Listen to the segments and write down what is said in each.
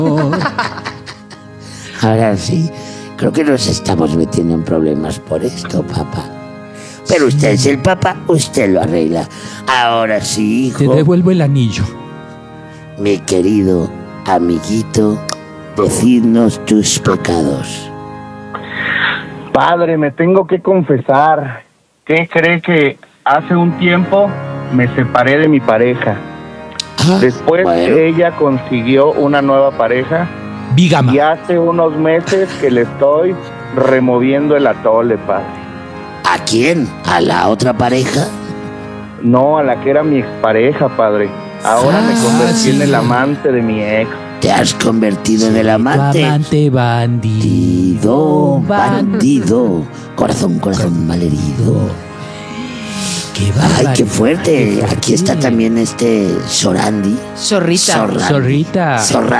Ahora sí, creo que nos estamos metiendo en problemas por esto, papá. Pero usted es el papá, usted lo arregla. Ahora sí, hijo. Te devuelvo el anillo. Mi querido amiguito, decidnos tus pecados. Padre, me tengo que confesar. ¿Qué cree que hace un tiempo me separé de mi pareja? Después ella consiguió una nueva pareja. Bígama. Y hace unos meses que le estoy removiendo el atole, padre. ¿A quién? ¿A la otra pareja? No, a la que era mi expareja, padre. Ahora me convertí en el amante de mi ex. ¿Te has convertido en el amante? Amante bandido. Bandido. Corazón malherido. Qué Ay, qué fuerte. Aquí está también Sorandi. Zorrita.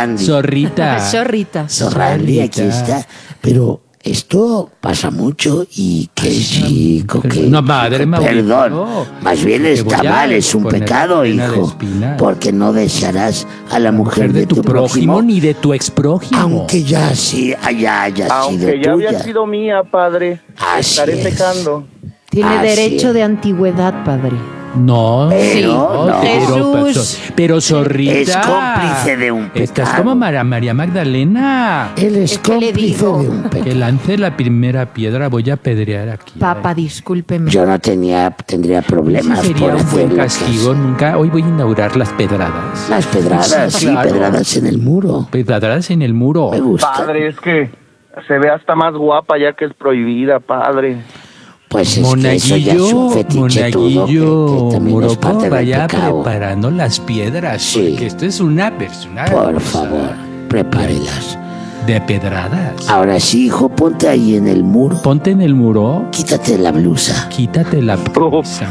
Sorrandi, aquí está. Pero esto pasa mucho y qué chico, que... No, madre, perdón, no. más bien está mal, es un pecado, hijo. Porque no desearás a la mujer de tu prójimo, ni de tu exprójimo. aunque ya sí haya sido Aunque ya tuya. había sido mía, padre. Así Estaré es. pecando. Tiene Así derecho es. de antigüedad, padre. No, Pero no. Jesús. pero Zorrita. Es cómplice de un pecado. Estás como María Magdalena. Él es ¿Qué le cómplice digo? de un Que pecado. lance la primera piedra, voy a apedrear aquí. Papá, discúlpeme. Yo no tendría problemas Ese por sería un buen hacerlo. castigo. Nunca. Hoy voy a inaugurar las pedradas. Las pedradas, Sí, sí, claro. pedradas en el muro. Pedradas en el muro. Me gusta. Padre, es que se ve hasta más guapa ya que es prohibida, padre. Pues es que eso ya es un fetiche tudo que también es parte del vaya pecado. preparando las piedras. Sí. Porque esto es una persona. Por favor, prepárelas. De pedradas. Ahora sí, hijo, ponte ahí en el muro. Ponte en el muro. Quítate la blusa. Quítate la blusa.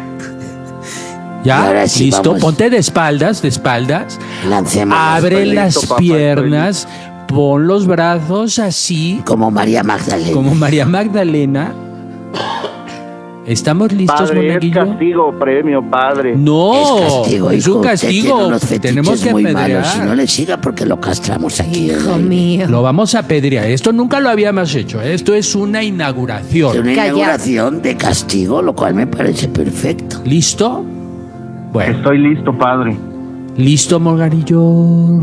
¿Ya? Ahora sí, ¿Listo? vamos. Ponte de espaldas. Lancemos Abre Estoy las listo, papá, piernas. Pon los brazos así, como María Magdalena. como María Magdalena. ¿Estamos listos, Padre, es monaguillo? castigo, premio, padre. No, Es castigo, es hijo. un Usted castigo. tiene unos fetiches Tenemos que muy apedrear. malos. Si no le siga porque lo castramos aquí. Hijo mío. Lo vamos a apedrear. Esto nunca lo habíamos hecho. Esto es una Es inauguración. una Calla. inauguración de castigo, lo cual me parece perfecto. ¿Listo? Bueno, Estoy listo, padre. ¿listo, monaguillo?